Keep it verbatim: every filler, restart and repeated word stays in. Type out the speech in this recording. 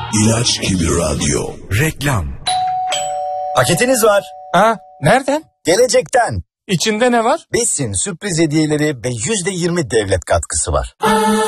İlaç gibi radyo. Reklam. Paketiniz var. Ha, nereden? Gelecekten. İçinde ne var? Besin, sürpriz hediyeleri ve yüzde yirmi devlet katkısı var.